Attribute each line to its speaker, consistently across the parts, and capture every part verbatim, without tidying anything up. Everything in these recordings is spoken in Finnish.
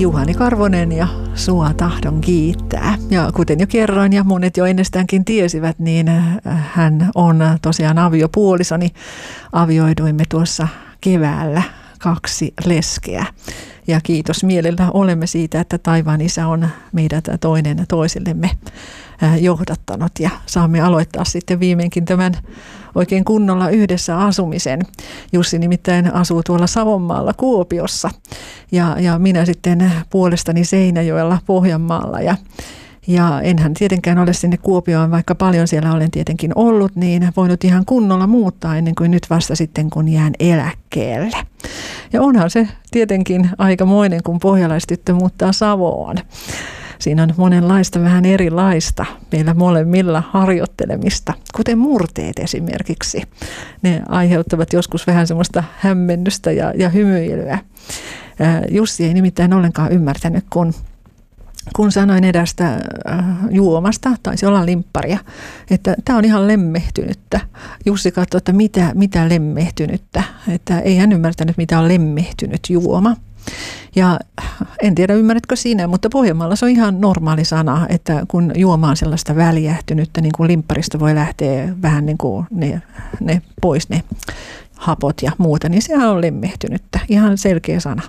Speaker 1: Juhani Karvonen ja Sua tahdon kiittää. Ja kuten jo kerroin ja monet jo ennestäänkin tiesivät, niin hän on tosiaan aviopuolisoni. Avioiduimme tuossa keväällä kaksi leskeä. Ja kiitos mielellä olemme siitä, että taivaan Isä on meidät toinen toisillemme johdattanut ja saamme aloittaa sitten viimeinkin tämän oikein kunnolla yhdessä asumisen. Jussi nimittäin asuu tuolla Savonmaalla Kuopiossa ja, ja minä sitten puolestani Seinäjoella Pohjanmaalla ja Ja enhän tietenkään ole sinne Kuopioon, vaikka paljon siellä olen tietenkin ollut, niin voinut ihan kunnolla muuttaa ennen kuin nyt vasta sitten, kun jään eläkkeelle. Ja onhan se tietenkin aikamoinen, kun pohjalaistyttö muuttaa Savoon. Siinä on monenlaista vähän erilaista meillä molemmilla harjoittelemista, kuten murteet esimerkiksi. Ne aiheuttavat joskus vähän semmoista hämmennystä ja, ja hymyilyä. Jussi ei nimittäin ollenkaan ymmärtänyt, kun Kun sanoin erästä äh, juomasta, taisi olla limpparia, että tämä on ihan lemmehtynyttä. Jussi katsoi, että mitä, mitä lemmehtynyttä. Että ei hän ymmärtänyt, mitä on lemmehtynyt juoma. Ja en tiedä, ymmärrätkö sinä, mutta Pohjanmaalla se on ihan normaali sana, että kun juoma on sellaista väljähtynyttä, niin kuin limpparista voi lähteä vähän niin kuin ne, ne pois ne hapot ja muuta, niin sehän on lemmehtynyttä. Ihan selkeä sana.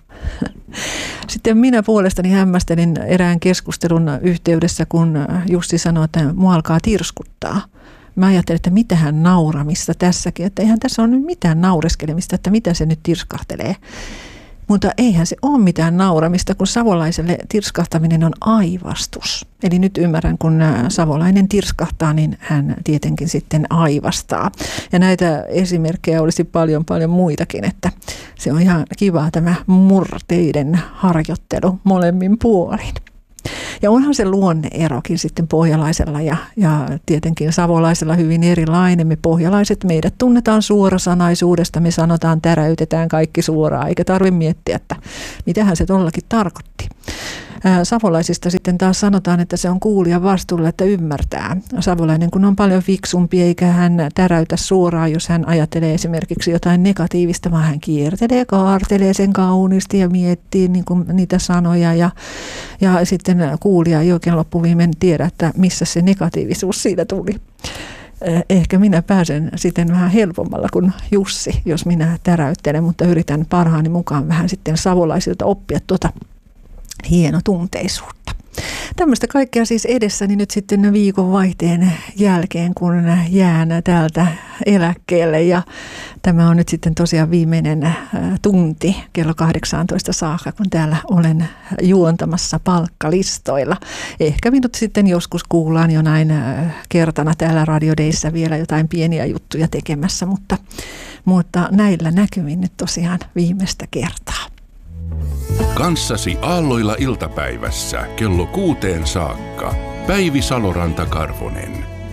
Speaker 1: Sitten minä puolestani hämmästelin erään keskustelun yhteydessä, kun Jussi sanoi, että mua alkaa tirskuttaa. Mä ajattelin, että mitähän nauramista tässäkin, että eihän tässä ole nyt mitään naureskelemista, että mitä se nyt tirskahtelee. Mutta eihän se ole mitään nauramista, kun savolaiselle tirskahtaminen on aivastus. Eli nyt ymmärrän, kun savolainen tirskahtaa, niin hän tietenkin sitten aivastaa. Ja näitä esimerkkejä olisi paljon paljon muitakin, että se on ihan kiva tämä murteiden harjoittelu molemmin puolin. Ja onhan se luonne-erokin sitten pohjalaisella ja, ja tietenkin savolaisella hyvin erilainen. Me pohjalaiset, meidät tunnetaan suorasanaisuudesta, me sanotaan, täräytetään kaikki suoraan, eikä tarvitse miettiä, että mitähän se tollakin tarkoitti. Savolaisista sitten taas sanotaan, että se on kuulijan vastuulla, että ymmärtää. Savolainen kun on paljon fiksumpi, eikä hän täräytä suoraan, jos hän ajattelee esimerkiksi jotain negatiivista, vaan hän kiertelee, kaartelee sen kauniisti ja miettii niin kuin niitä sanoja. Ja, ja sitten kuulija ei oikein loppuviimein tiedä, että missä se negatiivisuus siitä tuli. Ehkä minä pääsen sitten vähän helpommalla kuin Jussi, jos minä täräyttelen, mutta yritän parhaani mukaan vähän sitten savolaisilta oppia tuota hienotunteisuutta. Tämmöistä kaikkea siis edessäni nyt sitten viikon vaihteen jälkeen, kun jään täältä eläkkeelle. Ja tämä on nyt sitten tosiaan viimeinen tunti kello kahdeksantoista saakka, kun täällä olen juontamassa palkkalistoilla. Ehkä minut sitten joskus kuullaan jo näin kertana täällä Radio Dayssä vielä jotain pieniä juttuja tekemässä, mutta, mutta näillä näkymin nyt tosiaan viimeistä kertaa.
Speaker 2: Kanssasi aalloilla iltapäivässä kello kuuteen saakka. Päivi Saloranta-Karvonen.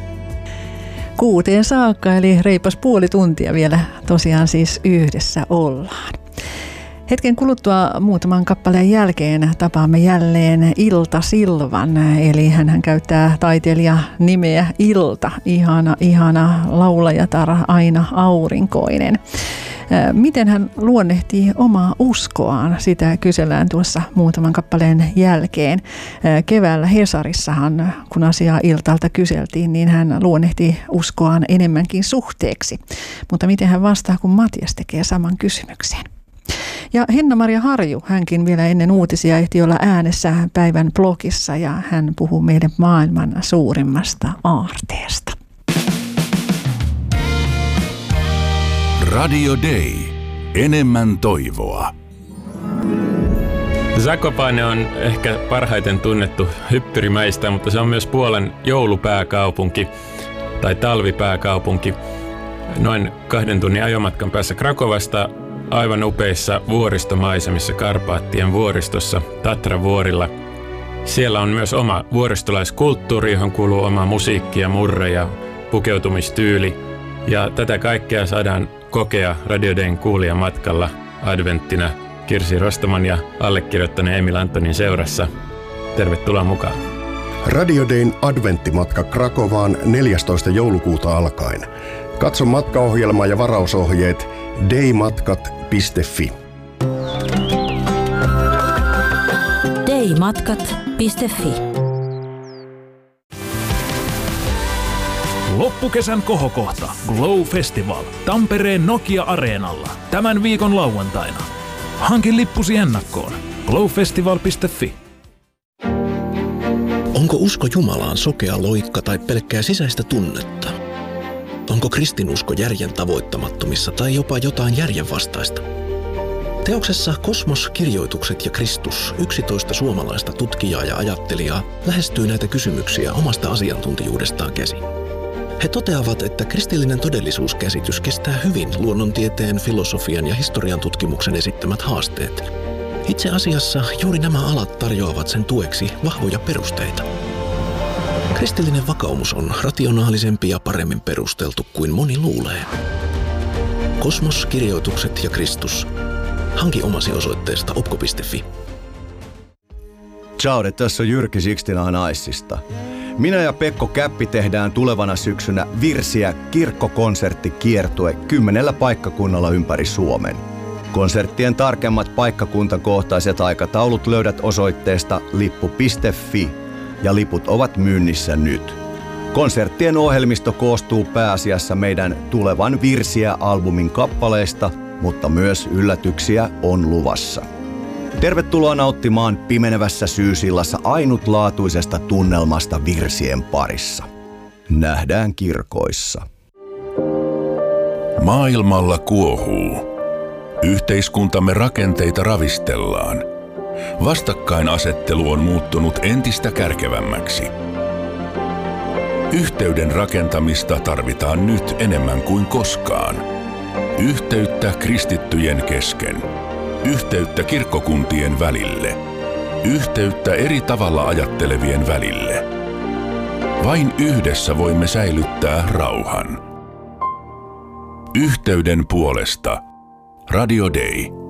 Speaker 1: Kuuteen saakka, eli reipas puoli tuntia vielä tosiaan siis yhdessä ollaan. Hetken kuluttua muutaman kappaleen jälkeen tapaamme jälleen Ilta Silvan, eli hän käyttää taiteilija nimeä Ilta, ihana, ihana laulajatar, aina aurinkoinen. Miten hän luonnehtii omaa uskoaan, sitä kysellään tuossa muutaman kappaleen jälkeen. Keväällä Hesarissahan, kun asiaa Iltalta kyseltiin, niin hän luonnehti uskoaan enemmänkin suhteeksi. Mutta miten hän vastaa, kun Matias tekee saman kysymyksen? Ja Henna-Maria Harju, hänkin vielä ennen uutisia ehti olla äänessä päivän blogissa ja hän puhuu meidän maailman suurimmasta aarteesta.
Speaker 2: Radio Day. Enemmän toivoa.
Speaker 3: Zakopane on ehkä parhaiten tunnettu hyppyrimäistä, mutta se on myös Puolan joulupääkaupunki tai talvipääkaupunki. Noin kahden tunnin ajomatkan päässä Krakovasta, aivan upeissa vuoristomaisemissa Karpaattien vuoristossa Tatra-vuorilla. Siellä on myös oma vuoristolaiskulttuuri, johon kuuluu oma musiikki ja murre ja pukeutumistyyli. Ja tätä kaikkea saadaan kokea Radio Dayn kuulijamatkalla adventtina Kirsi Rostaman ja allekirjoittaneen Emil Antonin seurassa. Tervetuloa mukaan.
Speaker 4: Radio Dayn adventtimatka Krakovaan neljästoista joulukuuta alkaen. Katso matkaohjelma ja varausohjeet daymatkat piste fi.
Speaker 5: adventtimatkat piste fi.
Speaker 6: Loppukesän kohokohta Glow Festival Tampereen Nokia-areenalla tämän viikon lauantaina. Hankin lippusi ennakkoon glow festival piste fi.
Speaker 7: Onko usko Jumalaan sokea loikka tai pelkkää sisäistä tunnetta? Onko kristinusko järjen tavoittamattomissa tai jopa jotain järjenvastaista? Teoksessa Kosmos, kirjoitukset ja Kristus yksitoista suomalaista tutkijaa ja ajattelijaa lähestyy näitä kysymyksiä omasta asiantuntijuudestaan käsin. He toteavat, että kristillinen todellisuuskäsitys kestää hyvin luonnontieteen, filosofian ja historian tutkimuksen esittämät haasteet. Itse asiassa juuri nämä alat tarjoavat sen tueksi vahvoja perusteita. Kristillinen vakaumus on rationaalisempi ja paremmin perusteltu kuin moni luulee. Kosmos, kirjoitukset ja Kristus. Hanki omasi osoitteesta opko piste fi.
Speaker 8: Ciao, tässä on Jyrki Sixtina Naissista. Minä ja Pekko Käppi tehdään tulevana syksynä Virsiä kirkkokonserttikiertue kymmenellä paikkakunnalla ympäri Suomen. Konserttien tarkemmat paikkakuntakohtaiset aikataulut löydät osoitteesta lippu piste fi ja liput ovat myynnissä nyt. Konserttien ohjelmisto koostuu pääasiassa meidän tulevan Virsiä-albumin kappaleista, mutta myös yllätyksiä on luvassa. Tervetuloa nauttimaan pimenevässä syysillassa ainutlaatuisesta tunnelmasta virsien parissa. Nähdään kirkoissa.
Speaker 2: Maailmalla kuohuu. Yhteiskuntamme rakenteita ravistellaan. Vastakkainasettelu on muuttunut entistä kärkevämmäksi. Yhteyden rakentamista tarvitaan nyt enemmän kuin koskaan. Yhteyttä kristittyjen kesken. Yhteyttä kirkkokuntien välille. Yhteyttä eri tavalla ajattelevien välille. Vain yhdessä voimme säilyttää rauhan. Yhteyden puolesta Radio Day.